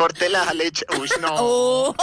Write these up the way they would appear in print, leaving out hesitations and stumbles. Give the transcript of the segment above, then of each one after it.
corte la leche. Uy, no. Oh.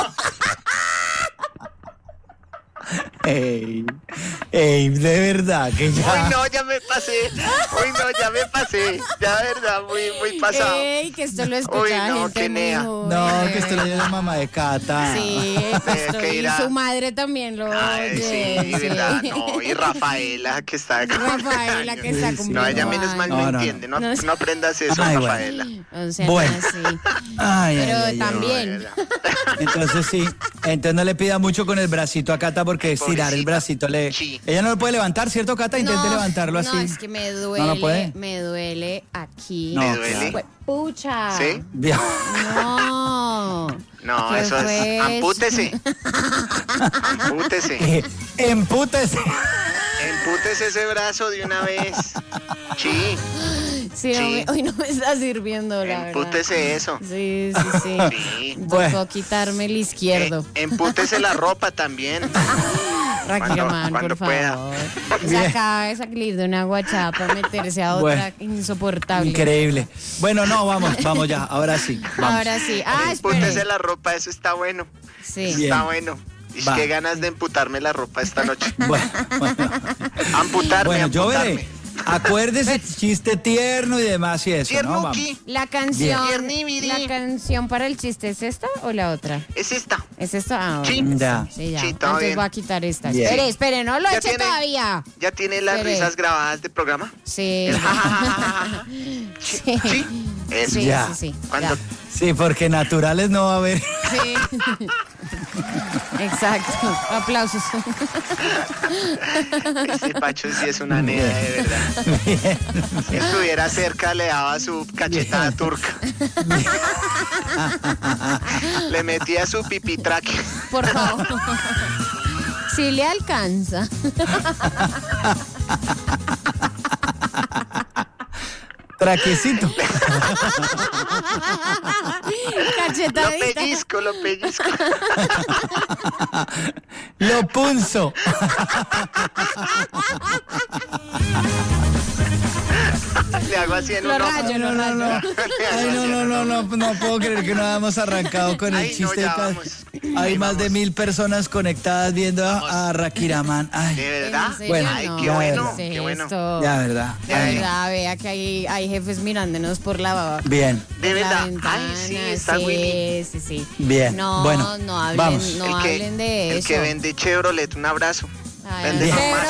Ey, de verdad que ya. Uy, no, ya me pasé. Ya, de verdad, muy pasado. Ey, que esto lo escucha Uy, no, gente qué muy nea. joven, No, de que esto lo dio la mamá de Cata. Sí, esto, que y irá. su madre también lo Ay, oye. sí, verdad, no. Y Rafaela, que está de Rafaela, que está Sí, sí. cumpliendo No, ella menos mal no No. entiende. No, No. no aprendas eso, Ay, bueno. Rafaela. O sea, Bueno. así. Ay, Pero ay, ay, ay. también. Entonces sí, entonces no le pida mucho con el bracito a Cata porque Ay, estirar el pobrecita. bracito le... Sí. Ella no lo puede levantar, ¿cierto, Cata? Intente levantarlo así. No, es que me duele. ¿No lo puede? Me duele aquí. No, ¿Me duele? Pues, pucha. ¿Sí? Bien. No. No, ¿Qué eso fue es. eso? Ampútese. Ampútese. Empútese. Empútese ese brazo de una vez. Sí, Sí, Sí. hoy no me está sirviendo, la verdad. empútese eso. Sí. Sí. Bueno. Tocó quitarme el izquierdo. Empútese la ropa también. Raquelman, cuando por pueda. favor. Se acaba de salir de una guachapa, meterse a otra Bueno. insoportable. Increíble. Bueno, no, vamos ya. Ahora sí. Vamos. Ahora sí. Ah, Empútese espere. la ropa, eso está bueno. Sí. Bien. Está bueno. Y Va. qué ganas de emputarme la ropa esta noche. Bueno. Amputarme, Yo amputarme. veré. Acuérdese, chiste tierno y demás y eso, ¿no? Vamos. Tiernuki, La canción, Bien. la canción para el chiste, ¿es esta o la otra? es esta. ¿Es esta? Ah, Sí. bueno. Ya. Sí, ya. Sí, todo Entonces bien. voy a quitar esta. Bien. Espere, no lo he ¿Ya hecho tiene? todavía. ¿Ya tiene las Espere. risas grabadas del programa? Sí. El jajajaja. Sí. Sí, eso. Sí, Ya. sí. Cuando- Ya. Sí, porque naturales no va a haber. Sí. Exacto. Aplausos. Ese Pacho sí es una nea de verdad. Si estuviera cerca le daba su cachetada turca. Le metía su pipitraque. Por favor. Si le alcanza. Traquecito. Cachetadita. Lo pellizco. Lo punzo. Le hago así en Lo un ojo. rayo, lo rayo. Le hago Ay, así en un ojo. no puedo creer que no hayamos arrancado con el Ay, no, chiste. ya de vamos. Hay Ahí más de vamos. 1000 personas conectadas viendo a Rakiraman. Ay, ¿De verdad? ¿En serio? Bueno, Ay, No, qué bueno, ¿qué es qué bueno. esto? ya, verdad. De Ay, verdad, vea que hay jefes mirándonos por la bien, De por la verdad. ventana. Ay, sí, está Willy. Sí. bien. No, Bueno, no hablen, vamos. no El que- hablen de El eso. que vende Chevrolet, un abrazo. Ay, vende Bien. nomás.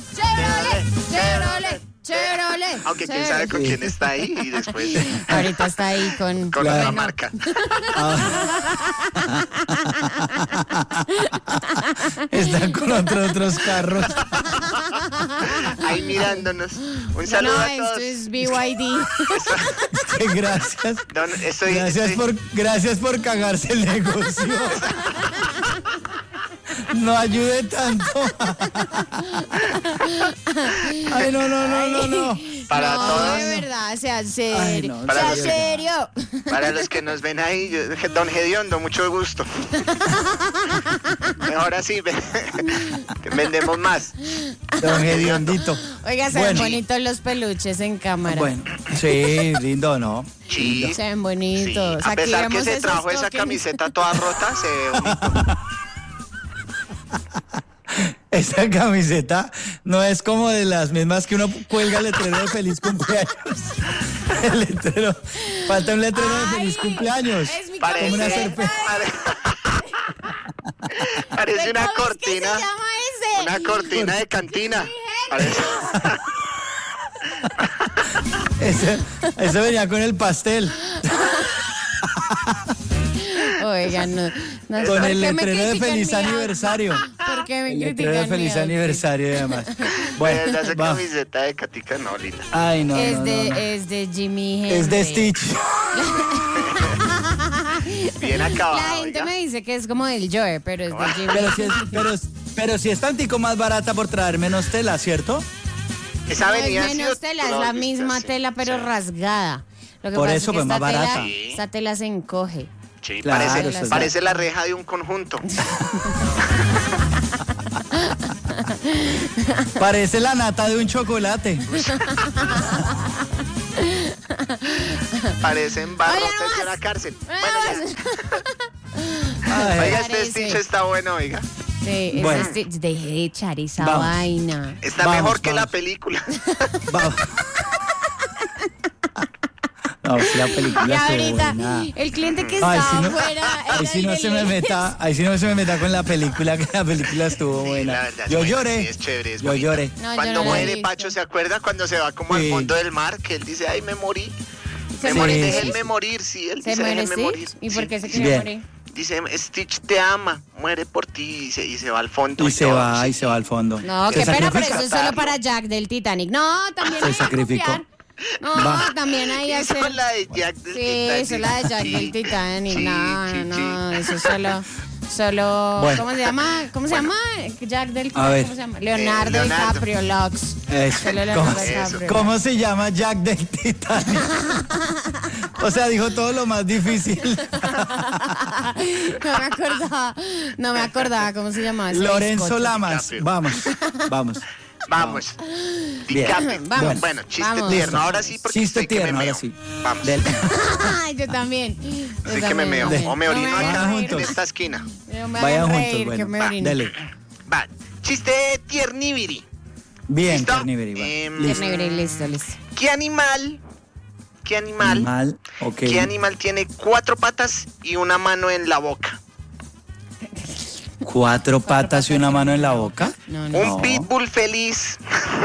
Chevrolet. Aunque quién sabe con quién está ahí y después Ahorita está ahí con con Claro. otra marca. Están con otros carros. Ahí mirándonos. Un saludo No, a todos. esto es BYD. Que gracias. Estoy- Gracias por cagarse el negocio. No ayude tanto. Ay, no. Para no, todos. de verdad, sea serio. Ay, no, Para sea los- serio. Para los que nos ven ahí, don Gediondo, mucho gusto. Ahora sí, vendemos más. Don Hediondito. Oiga, se ven Bueno. bonitos los peluches en cámara. Bueno, sí, lindo, ¿no? Sí. Se ven Sí. bonitos. A Aquí pesar que vemos se esos trajo esa tokens. camiseta toda rota, se ve bonito. Esta camiseta no es como de las mismas que uno cuelga el letrero de feliz cumpleaños. El letrero, falta un letrero de feliz Ay, cumpleaños. es mi Parece, Como una camiseta. parece una ¿Cómo es que cortina. se llama ese? Una cortina de cantina. Parece- Eso venía con el pastel. Oigan, no Con ¿por el qué me letrero de critican feliz mi outfit? aniversario. ¿Por qué me El letrero critican de mi feliz outfit? aniversario y demás. De Bueno, verdad, esa va. camiseta de Catica no, linda. Ay, no. Es no, de, no, no. es de Jimi Hendrix. Es de Stitch. Bien acabado. La gente oiga. me dice que es como del Joe, pero es de Jimi Pero si es tantico más barata por traer menos tela, ¿cierto? Esa No venía es menos tela, es la misma tela, pero rasgada. Lo que Por pasa eso, es que pues, más esta tela- barata. Esta tela se encoge. Sí, Claro, parece, eso es parece la reja de un conjunto. Parece la nata de un chocolate. Parecen barrotes Oiga, de la cárcel. Oiga, Bueno, ya. Ay, Oiga, este Parece. Stitch está bueno, oiga. Sí, Bueno. deje de echar esa Vamos. vaina. Está Vamos, mejor que la vamos. película. vamos. No, si la película Y estuvo ahorita, buena. el cliente que Ay, estaba si no- afuera. Ahí era sí no se me Irene. meta, ahí sí no se me meta con la película, que la película estuvo Sí, buena. la verdad es Yo buena, lloré. sí, es chévere, es yo bonita. lloré. No, yo Cuando no la he muere visto. Pacho, ¿se acuerda? Cuando se va como al Sí. fondo del mar, que él dice, ay, me morí. ¿Se Me muere morí, Stitch? déjenme morir, sí, él ¿Se dice, muere déjenme morir. Stitch? ¿Y por Sí. qué se quería Bien. morir? Dice, Stitch te ama, muere por ti, y se va al fondo. Y se todo, va, sí. y se va al fondo. No, Se qué pena, pero sacrifica. eso es solo para Jack del Titanic. No, también Se hay que sacrificó. copiar. No, Va. también hay que Hizo hacer. la de Jack del Sí, Titanic. eso es la de Jack Sí. del Titanic. Sí, No, sí, no, sí. eso es solo. Bueno. ¿Cómo se llama? ¿Cómo se llama? Jack del A ver. ¿Cómo se llama? Leonardo Leonardo. DiCaprio Lux. Eso. Solo ¿Cómo, Leonardo DiCaprio. cómo se llama Jack del Titanic? O sea, dijo todo lo más difícil. No me acordaba cómo se llamaba. ese Lorenzo bizcocho. Lamas. DiCaprio. Vamos. Vamos. Bien. DiCaprio. Vamos. Bueno, chiste Vamos. tierno. Ahora sí, porque Chiste estoy que me tierno, ahora meo. sí. Vamos. Del- Ay, yo también. Yo Así que me meo. también. O me orino No me acá hagan juntos. en reír, esta esquina. no me Vayan hagan juntos, reír, que bueno. me Va, orino. dele. Va. Chiste tiernibiri. Bien, ¿Listo? Carniviri, va. Listo. Listo. ¿Qué animal? Mal, ok. ¿Qué animal tiene 4 patas y una mano en la boca? 4 patas y una mano en la boca. No. Un pitbull feliz.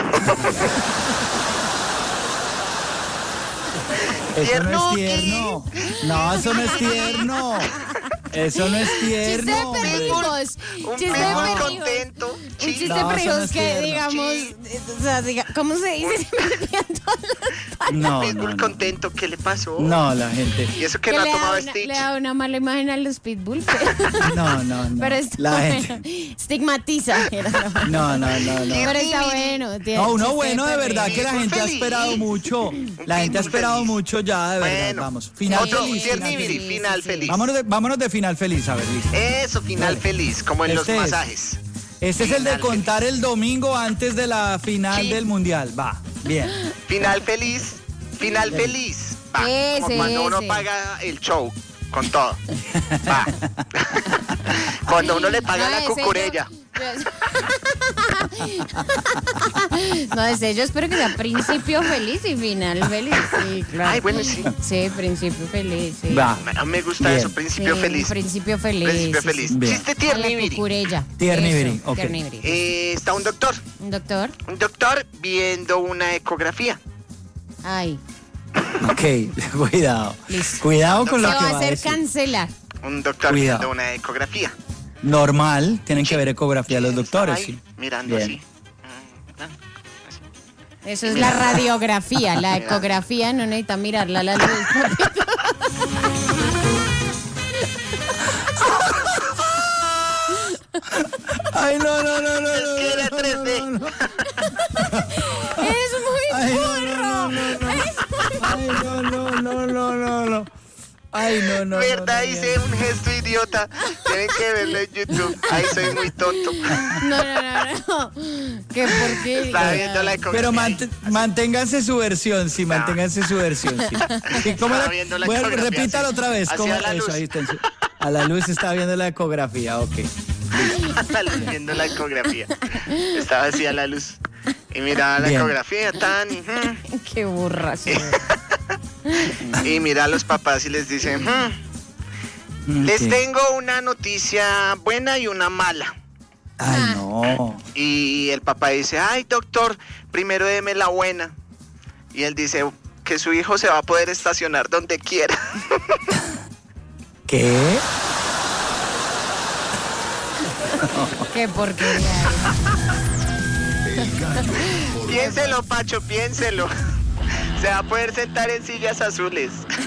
Eso no es Tiernuki. tierno. No, eso no es tierno. Eso no es Chiste de tierno. hombre. perrijos. Un Chiste de pitbull perrijos. contento. Un Sí. chiste No, de eso no perrijos es que tierno. digamos, Sí. o sea, ¿cómo se dice? Se me olvidan todas las No, Pitbull no, no. contento. ¿Qué le pasó? No, la gente. Y eso que que no ha le tomado da Stitch. le da una mala imagen a los pitbull, No, no, no. pero está La bueno. gente. Estigmatiza. Era la palabra. No. Pero está bueno. tiene No, uno chiste bueno de verdad perrijos. que la gente ha feliz. esperado mucho. La gente ha pitbull esperado feliz. mucho ya, de verdad. Bueno. Vamos. Final Otro feliz. Final tiernibiri, feliz. final sí. feliz. Vámonos de final feliz, a ver, listo. Eso, final Dale. feliz, como en Este los es. masajes. Este es el de Final contar el domingo antes de la final Sí. del mundial. Va, bien. Final feliz, final feliz. Va, como Ese, cuando uno ese. paga el show con todo. Va. Cuando uno le paga No, la ese cucurella. No, ese yo espero que sea principio feliz y final feliz. Sí, claro. Ay, bueno, sí. Sí, principio feliz. Sí. Va. Me gusta Bien. eso, principio Sí, feliz. Principio feliz. Principio sí, feliz. sí. Bien. Chiste A la tiernibiri. cucurella. Tiernibiri, Eso, ok. tiernibiri. Está un doctor Un doctor. viendo una ecografía. Ay, Ok, cuidado. Listo. Cuidado con se lo que va a va a hacer decir. cancelar. Un doctor Cuidado. viendo una ecografía. Normal, tienen que ver ecografía los Él doctores, estaba ahí, sí. mirando Bien. así. Eso es la radiografía. La ecografía no necesita mirarla a la luz. Ay, no. Es que era 3D. Es muy Ay, burro. no. Ay, no. ¿Verdad? Hice un gesto idiota. Tienen que verlo en YouTube. Ay, soy muy tonto. No. Qué porquería. Estaba viendo la ecografía. Pero manténganse su versión, sí, manténganse su versión, sí. ¿Y cómo Estaba era? viendo la Bueno, ecografía, repítalo sí. otra vez. Hacia ¿Cómo la eso? luz. Ahí está. A la luz estaba viendo la ecografía, ok. Viendo la ecografía. Estaba así a la luz. Y miraba la Bien. ecografía tan. Qué burra. sí. Y mira a los papás y les dice: les Ok. tengo una noticia buena y una mala. Ay, no. Y el papá dice: ay, doctor, primero deme la buena. Y él dice: que su hijo se va a poder estacionar donde quiera. ¿Qué? Qué porquería. Piénselo, Pacho, piénselo. Se va a poder sentar en sillas azules.